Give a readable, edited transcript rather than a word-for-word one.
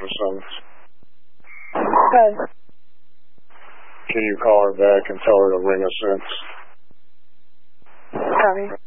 for some. Good. Can you call her back and tell her to ring us in? Copy.